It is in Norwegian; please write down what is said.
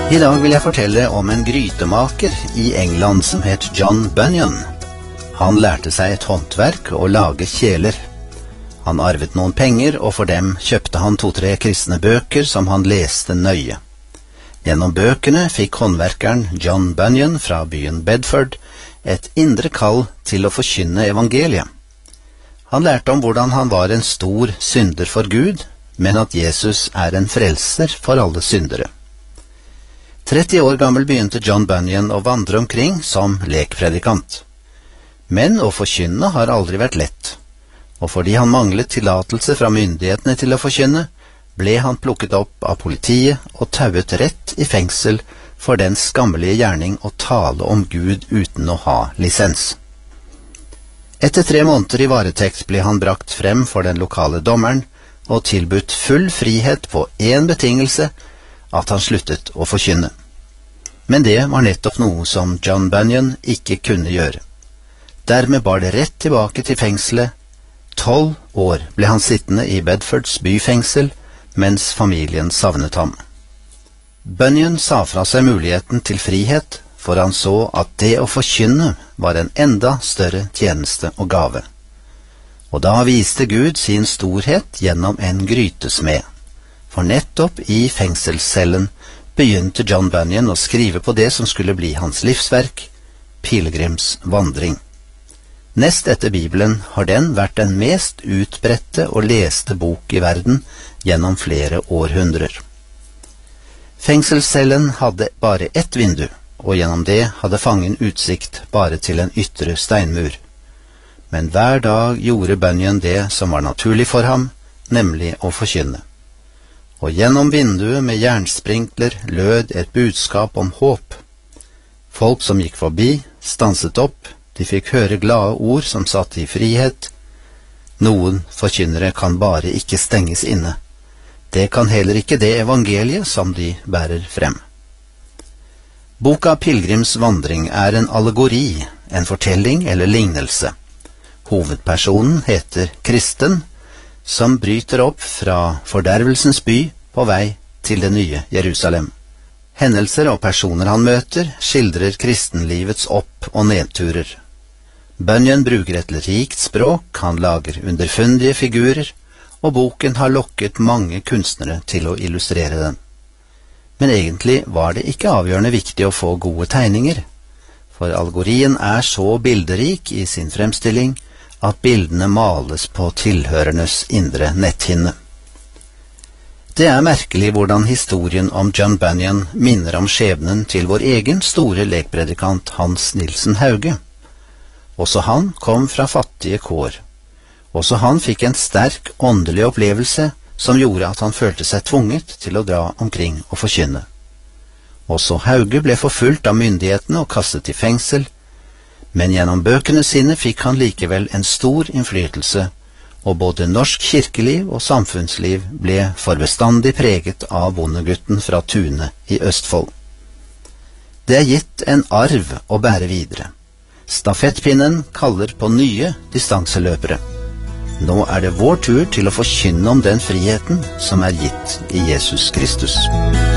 I dag vil jeg fortelle om en grytemaker i England som het John Bunyan. Han lærte seg et håndverk å lage kjeler. Han arvet noen penger, og for dem kjøpte han 2-3 kristne bøker som han leste nøye. Gjennom bøkene fikk håndverkeren John Bunyan fra byen Bedford et indre kall til å forkynne evangeliet. Han lærte om hvordan han var en stor synder for Gud, men at Jesus er en frelser for alle syndere. 30 år gammel begynte John Bunyan å vandre omkring som lekpredikant. Men å forkynne har aldri vært lett, og fordi han manglet tillatelse fra myndighetene til å forkynne, ble han plukket opp av politiet og tauet rett i fengsel for den skammelige gjerning å tale om Gud uten å ha lisens. Etter 3 måneder i varetekt ble han brakt frem for den lokale dommeren og tilbudt full frihet på én betingelse, at han sluttet å forkynne. Men det var nettopp noe som John Bunyan ikke kunne gjøre. Dermed bar det rett tilbake til fengselet. 12 år ble han sittende i Bedfords byfengsel, mens familien savnet ham. Bunyan sa fra seg muligheten til frihet, for han så at det å forkynne var en enda større tjeneste og gave. Og da viste Gud sin storhet gjennom en grytesmed. For nettopp i fengselscellen begynte John Bunyan å skrive på det som skulle bli hans livsverk, Pilgrims vandring. Nest etter Bibelen har den vært den mest utbredte og leste bok i verden gjennom flere århundrer. Fengselscellen hadde bare ett vindu, og gjennom det hadde fangen utsikt bare til en ytre steinmur. Men hver dag gjorde Bunyan det som var naturlig for ham, nemlig å forkynne. Og gjennom vinduet med jernsprinkler lød et budskap om håp. Folk som gikk forbi, stanset opp, de fikk høre glade ord som satt i frihet. Noen forkynnere kan bare ikke stenges inne. Det kan heller ikke det evangeliet som de bærer frem. Boka Pilgrims vandring er en allegori, en fortelling eller lignelse. Hovedpersonen heter Kristen, som bryter opp fra fordervelsens by på vei til det nye Jerusalem. Hendelser og personer han møter skildrer kristenlivets opp- og nedturer. Bunyan bruker et rikt språk, han lager underfundige figurer, og boken har lokket mange kunstnere til å illustrere den. Men egentlig var det ikke avgjørende viktig å få gode tegninger, for allegorien er så bilderik i sin fremstilling at bildene males på tilhørernes indre netthinne. Det er merkelig hvordan historien om John Bunyan minner om skjebnen til vår egen store lekpredikant Hans Nilsen Hauge. Også han kom fra fattige kår. Også han fikk en sterk åndelig opplevelse som gjorde at han følte seg tvunget til å dra omkring og forkynne. Også Hauge ble forfulgt av myndighetene og kastet i fengsel, men gjennom bøkene sine fikk han likevel en stor innflytelse, og både norsk kirkeliv og samfunnsliv ble for bestandig preget av bondegutten fra Tune i Østfold. Det er gitt en arv å bære videre. Stafettpinnen kaller på nye distanseløpere. Nå er det vår tur til å forkynne om den friheten som er gitt i Jesus Kristus.